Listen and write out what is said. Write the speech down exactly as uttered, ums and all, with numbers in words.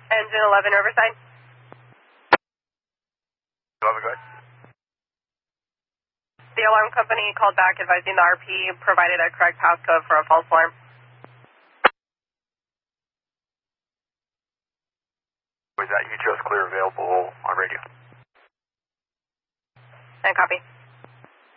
Engine eleven Riverside. eleven, go ahead. The alarm company called back advising the R P provided a correct passcode for a false alarm. Was that you just clear available on radio? And copy.